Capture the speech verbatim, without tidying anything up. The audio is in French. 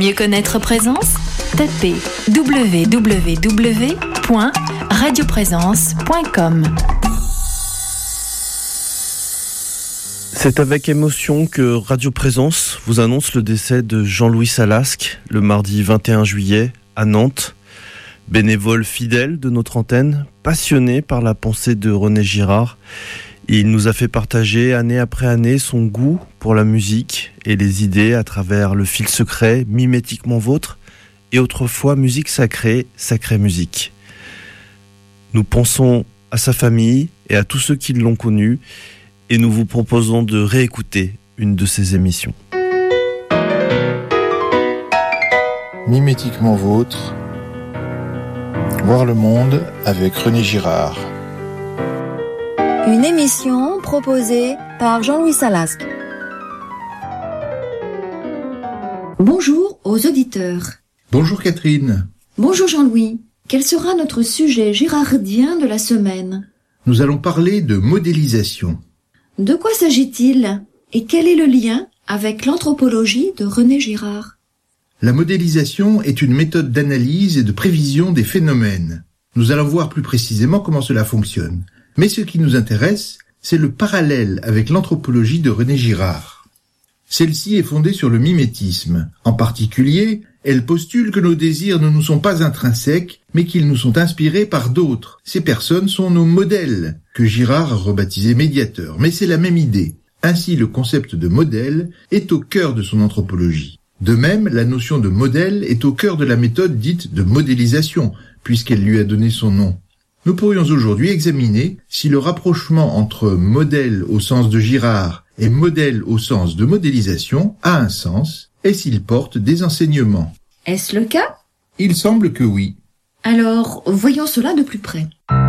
mieux connaître Présence, tapez w w w point radio présence point com. C'est avec émotion que Radio Présence vous annonce le décès de Jean-Louis Salasque le mardi vingt et un juillet à Nantes. Bénévole fidèle de notre antenne, passionné par la pensée de René Girard, il nous a fait partager année après année son goût pour la musique et les idées à travers le fil secret Mimétiquement Vôtre et autrefois Musique Sacrée, Sacrée Musique. Nous pensons à sa famille et à tous ceux qui l'ont connu et nous vous proposons de réécouter une de ses émissions. Mimétiquement Vôtre, voir le monde avec René Girard. Une émission proposée par Jean-Louis Salasque. Bonjour aux auditeurs. Bonjour Catherine. Bonjour Jean-Louis. Quel sera notre sujet girardien de la semaine ? Nous allons parler de modélisation. De quoi s'agit-il ? Et quel est le lien avec l'anthropologie de René Girard ? La modélisation est une méthode d'analyse et de prévision des phénomènes. Nous allons voir plus précisément comment cela fonctionne. Mais ce qui nous intéresse, c'est le parallèle avec l'anthropologie de René Girard. Celle-ci est fondée sur le mimétisme. En particulier, elle postule que nos désirs ne nous sont pas intrinsèques, mais qu'ils nous sont inspirés par d'autres. Ces personnes sont nos modèles, que Girard a rebaptisés médiateurs. Mais c'est la même idée. Ainsi, le concept de modèle est au cœur de son anthropologie. De même, la notion de modèle est au cœur de la méthode dite de modélisation, puisqu'elle lui a donné son nom. Nous pourrions aujourd'hui examiner si le rapprochement entre modèle au sens de Girard et modèle au sens de modélisation a un sens et s'il porte des enseignements. Est-ce le cas ? Il semble que oui. Alors, voyons cela de plus près.